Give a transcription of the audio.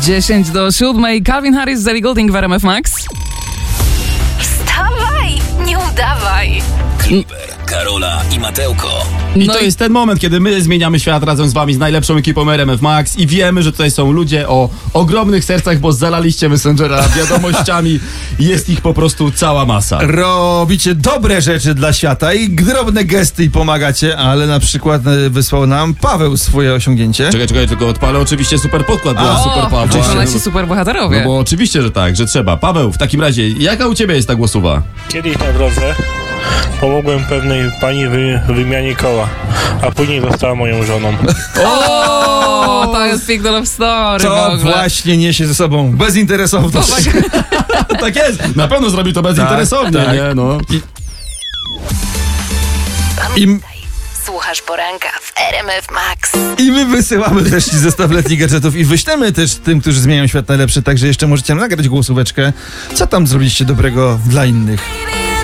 6:50. Calvin Harris z Ellie Goulding w RMF Max. Wstawaj, nie udawaj. Klimper, Karola i Matełko. I to jest ten moment, kiedy my zmieniamy świat razem z wami, z najlepszą ekipą RMF Max i wiemy, że tutaj są ludzie o ogromnych sercach, bo zalaliście Messengera wiadomościami i jest ich po prostu cała masa. Robicie dobre rzeczy dla świata i drobne gesty i pomagacie, ale na przykład wysłał nam Paweł swoje osiągnięcie. Czekaj, tylko odpalę oczywiście super podkład dla super Pawła. Czyli są nasi super bohaterowie. No bo oczywiście, że tak, że trzeba. Paweł, w takim razie, jaka u ciebie jest ta głosowa? Kiedyś na drodze pomogłem pewnej pani w wymianie koła, a później została moją żoną. O, to jest piękna love story w To ogóle. właśnie niesie ze sobą bezinteresowność. Tak jest, na pewno zrobi to bezinteresownie, tak. nie? No. Słuchasz poranka w RMF Max. I my wysyłamy też ci zestaw letnich gadżetów i wyślemy też tym, którzy zmieniają świat na lepszy, także jeszcze możecie nagrać głosóweczkę, co tam zrobiliście dobrego dla innych.